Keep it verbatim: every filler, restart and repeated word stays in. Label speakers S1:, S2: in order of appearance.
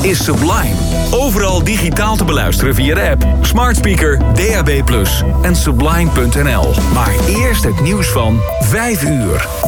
S1: is Sublime. Overal digitaal te beluisteren via de app, smart speaker, D A B plus, en sublime punt n l. Maar eerst het nieuws van vijf uur.